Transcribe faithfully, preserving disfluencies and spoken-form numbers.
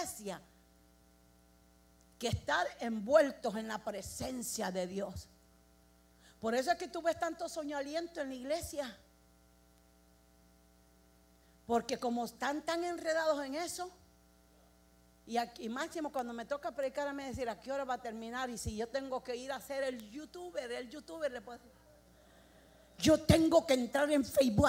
iglesia que estar envueltos en la presencia de Dios. Por eso es que tú ves tanto soñoliento en la iglesia. Porque como están tan enredados en eso, y aquí máximo cuando me toca predicar a mí decir a qué hora va a terminar, y si yo tengo que ir a hacer el youtuber, el youtuber le puedo decir, yo tengo que entrar en Facebook